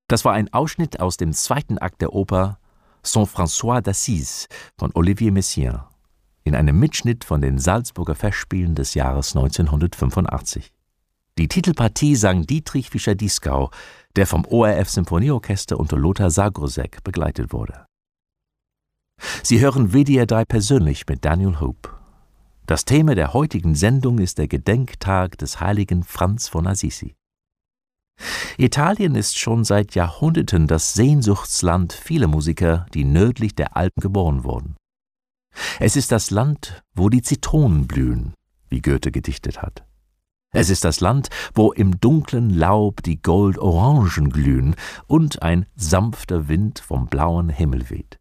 Das war ein Ausschnitt aus dem zweiten Akt der Oper Saint-François d'Assise von Olivier Messiaen in einem Mitschnitt von den Salzburger Festspielen des Jahres 1985. Die Titelpartie sang Dietrich Fischer-Dieskau, der vom ORF Symphonieorchester unter Lothar Sargrosek begleitet wurde. Sie hören WDR 3 persönlich mit Daniel Hope. Das Thema der heutigen Sendung ist der Gedenktag des heiligen Franz von Assisi. Italien ist schon seit Jahrhunderten das Sehnsuchtsland vieler Musiker, die nördlich der Alpen geboren wurden. Es ist das Land, wo die Zitronen blühen, wie Goethe gedichtet hat. Es ist das Land, wo im dunklen Laub die Goldorangen glühen und ein sanfter Wind vom blauen Himmel weht.